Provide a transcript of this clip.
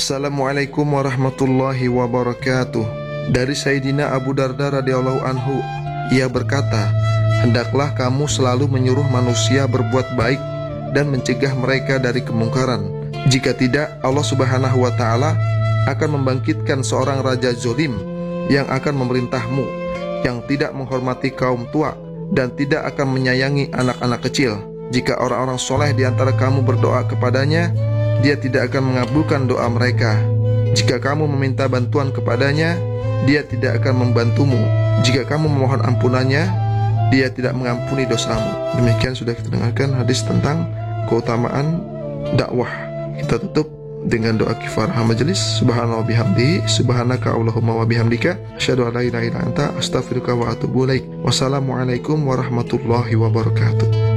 Assalamualaikum warahmatullahi wabarakatuh. Dari Sayyidina Abu Darda radhiyallahu anhu, ia berkata, hendaklah kamu selalu menyuruh manusia berbuat baik dan mencegah mereka dari kemungkaran. Jika tidak, Allah Subhanahu wa ta'ala akan membangkitkan seorang raja zalim yang akan memerintahmu, yang tidak menghormati kaum tua dan tidak akan menyayangi anak-anak kecil. Jika orang-orang soleh di antara kamu berdoa kepadanya, Dia tidak akan mengabulkan doa mereka. Jika kamu meminta bantuan kepadanya, Dia tidak akan membantumu. Jika kamu memohon ampunannya, Dia tidak mengampuni dosamu. Demikian sudah kita dengarkan hadis tentang keutamaan dakwah. Kita tutup dengan doa kifarah majelis. Subhanallah bihamdihi, subhanaka Allahumma wa bihamdika, asyhadu an la ilaha illa anta, astaghfiruka wa atubu ilaik. Wassalamualaikum warahmatullahi wabarakatuh.